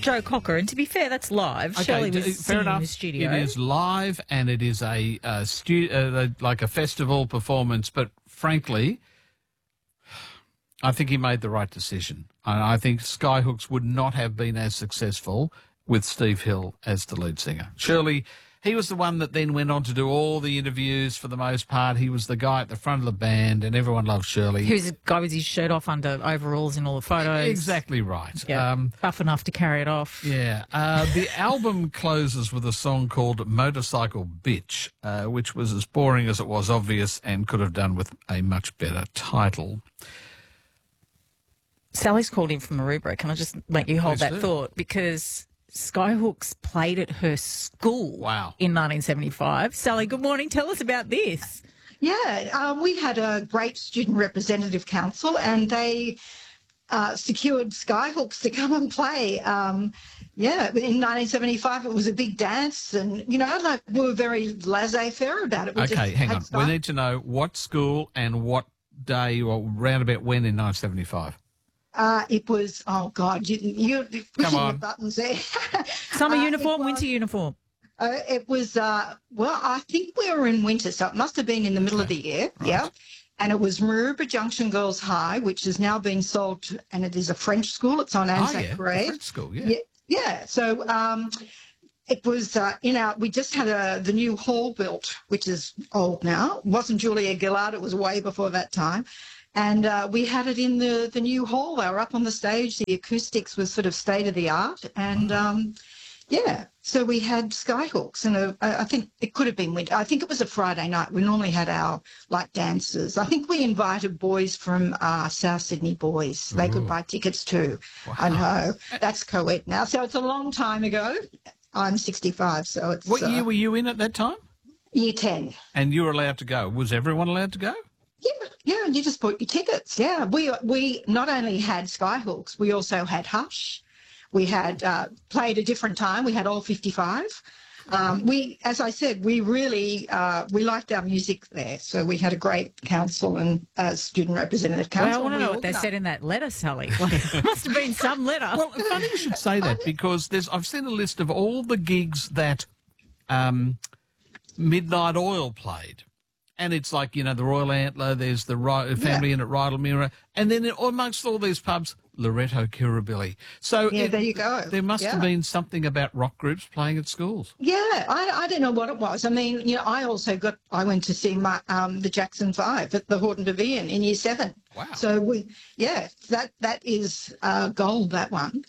Joe Cocker, and to be fair, that's live. Okay, Shirley was fair singing enough. in the studio. It is live and it is like a festival performance, but frankly, I think he made the right decision. I think Skyhooks would not have been as successful with Steve Hill as the lead singer. Shirley, he was the one that then went on to do all the interviews for the most part. He was the guy at the front of the band, and everyone loved Shirley. He was a guy with his shirt off under overalls in all the photos. Exactly right. Yeah, buff enough to carry it off. Yeah. The album closes with a song called Motorcycle Bitch, which was as boring as it was obvious and could have done with a much better title. Sally's called in from Maroubra. Can I just make you hold Please that do. thought? Because Skyhooks played at her school in 1975. Sally, good morning. Tell us about this. Yeah, we had a great student representative council and they secured Skyhooks to come and play. In 1975 it was a big dance and, we were very laissez-faire about it. Okay, hang on. We need to know what school and what day or round about when in 1975. It was, oh God, you're pushing the buttons there. Summer uniform, winter uniform. It was, I think we were in winter, so it must have been in the middle of the year, right. yeah. And it was Maroubra Junction Girls High, which has now been sold, and it is a French school. It's on Anzac Parade. French school, yeah. Yeah. So it was we just had the new hall built, which is old now. It wasn't Julia Gillard. It was way before that time. And we had it in the new hall. They were up on the stage. The acoustics was sort of state of the art. And, so we had Skyhooks. And I think it could have been winter. I think it was a Friday night. We normally had our, dancers. I think we invited boys from South Sydney Boys. They could buy tickets too. Wow. I know. That's co-ed now. So it's a long time ago. I'm 65, so it's... What year were you in at that time? Year 10. And you were allowed to go. Was everyone allowed to go? Yeah, and you just bought your tickets. Yeah, we not only had Skyhooks, we also had Hush. We had played a different time. We had all 55. As I said, we really we liked our music there. So we had a great council and student representative council. Well, I want to know what they said in that letter, Sally. It must have been some letter. Well, funny you should say that because I've seen a list of all the gigs that Midnight Oil played. And it's like, the Royal Antler, there's the Family Inn at Rydalmere, and then amongst all these pubs, Loretto Kirribilli. So there you go. There must have been something about rock groups playing at schools. Yeah, I don't know what it was. I mean, I went to see the Jackson 5 at the Horton Pavilion in Year 7. Wow. So that is gold, that one.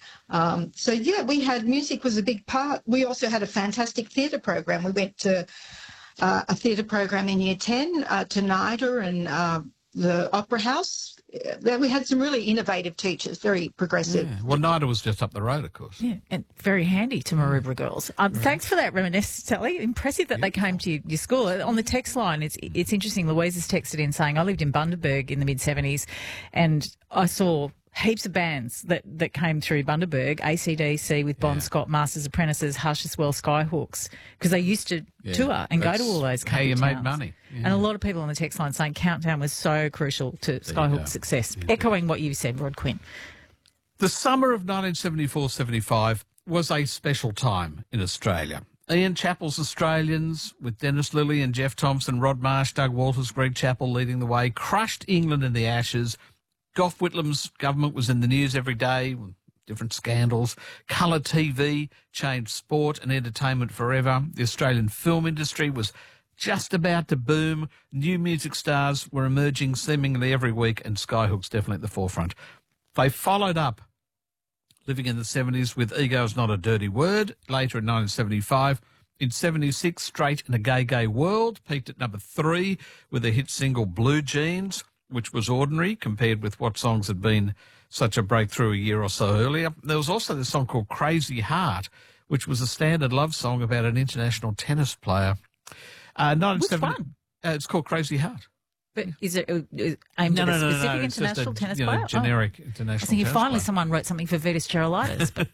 We had music was a big part. We also had a fantastic theatre program. We went to a theatre program in Year 10 to NIDA and the Opera House. We had some really innovative teachers, very progressive. Yeah. Well, NIDA was just up the road, of course. Yeah, and very handy to Maroubra girls. Thanks for that reminiscence, Sally. Impressive that they came to your school. On the text line, it's interesting. Louise has texted in saying, I lived in Bundaberg in the mid-70s and I saw heaps of bands that came through Bundaberg, AC/DC with Bon Scott, Masters Apprentices, Hush as well, Skyhooks, because they used to tour and go to all those how you towns. made money. Yeah. And a lot of people on the text line saying Countdown was so crucial to Skyhooks' success. Echoing what you said, Rod Quinn. The summer of 1974-75 was a special time in Australia. Ian Chappell's Australians, with Dennis Lilly and Jeff Thompson, Rod Marsh, Doug Walters, Greg Chappell leading the way, crushed England in the Ashes. Gough Whitlam's government was in the news every day, with different scandals. Colour TV changed sport and entertainment forever. The Australian film industry was just about to boom. New music stars were emerging seemingly every week, and Skyhooks definitely at the forefront. They followed up living in the 70s with Ego's Not a Dirty Word, later in 1975. In 76, Straight in a Gay World peaked at number 3 with the hit single Blue Jeans, which was ordinary compared with what songs had been such a breakthrough a year or so earlier. There was also this song called Crazy Heart, which was a standard love song about an international tennis player. Which one? It's called Crazy Heart. But is it aimed at a specific international tennis player? Generic international I think tennis finally player. someone wrote something for Vitas Gerulaitis. But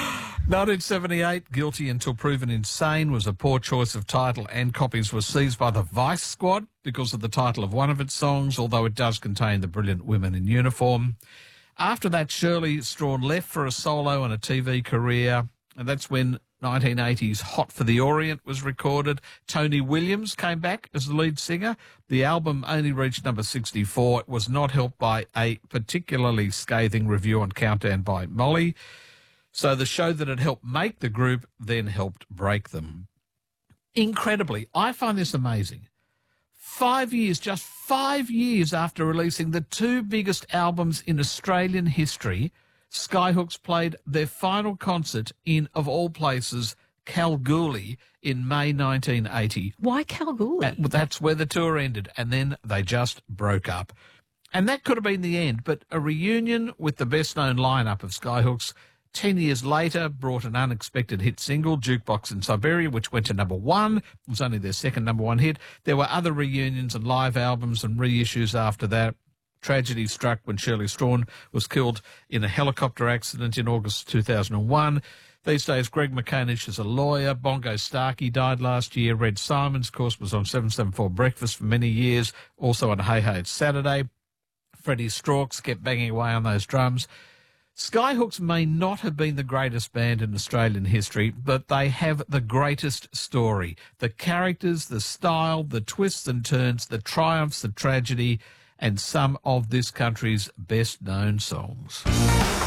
1978, Guilty Until Proven Insane was a poor choice of title, and copies were seized by the Vice Squad because of the title of one of its songs, although it does contain the brilliant Women in Uniform. After that, Shirley Strawn left for a solo and a TV career, and that's when 1980's Hot for the Orient was recorded. Tony Williams came back as the lead singer. The album only reached number 64. It was not helped by a particularly scathing review on Countdown by Molly. So the show that had helped make the group then helped break them. Incredibly, I find this amazing. 5 years, just 5 years after releasing the two biggest albums in Australian history, Skyhooks played their final concert in, of all places, Kalgoorlie in May 1980. Why Kalgoorlie? That's where the tour ended, and then they just broke up. And that could have been the end, but a reunion with the best-known lineup of Skyhooks 10 years later brought an unexpected hit single, Jukebox in Siberia, which went to number one. It was only their second number one hit. There were other reunions and live albums and reissues after that. Tragedy struck when Shirley Strawn was killed in a helicopter accident in August 2001. These days, Greg McCanish is a lawyer. Bongo Starkey died last year. Red Simons, of course, was on 774 Breakfast for many years, also on Hey Hey It's Saturday. Freddie Strauchs kept banging away on those drums. Skyhooks may not have been the greatest band in Australian history, but they have the greatest story. The characters, the style, the twists and turns, the triumphs, the tragedy, and some of this country's best-known songs.